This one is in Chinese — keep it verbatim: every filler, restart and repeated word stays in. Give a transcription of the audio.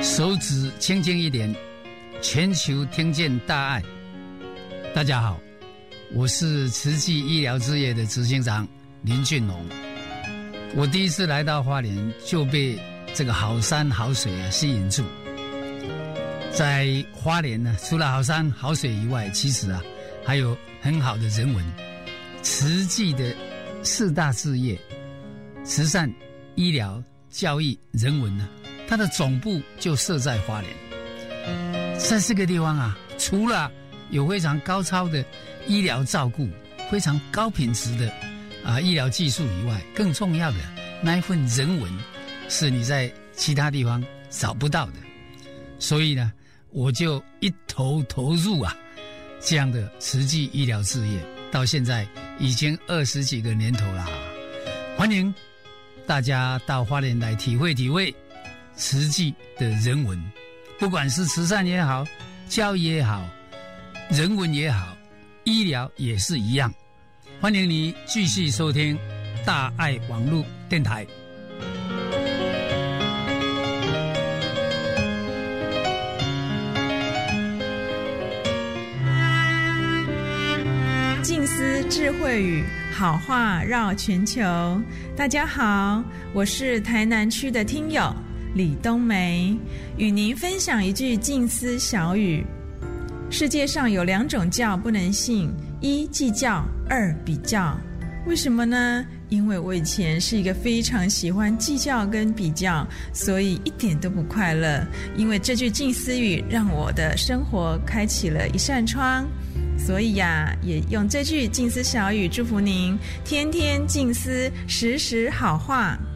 手指轻轻一点，全球听见大爱。大家好，我是慈济医疗事业的执行长林俊龙。我第一次来到花莲，就被这个好山好水啊吸引住。在花莲呢，除了好山好水以外，其实啊还有很好的人文。慈济的四大事业，慈善、医疗、教育、人文呢、啊，它的总部就设在花莲。在这个地方啊，除了有非常高超的医疗照顾、非常高品质的啊医疗技术以外，更重要的那一份人文，是你在其他地方找不到的。所以呢，我就一头投入啊这样的慈济医疗事业，到现在已经二十几个年头了。欢迎大家到花莲来体会体会慈济的人文，不管是慈善也好，教育也好，人文也好，医疗也是一样。欢迎你继续收听大爱网络电台。 静思智慧语，好话绕全球。大家好，我是台南区的听友李冬梅，与您分享一句静思小语。世界上有两种教不能信，一计较，二比较。为什么呢？因为我以前是一个非常喜欢计较跟比较，所以一点都不快乐。因为这句静思语让我的生活开启了一扇窗，所以呀、啊，也用这句静思小语祝福您天天静思，时时好话。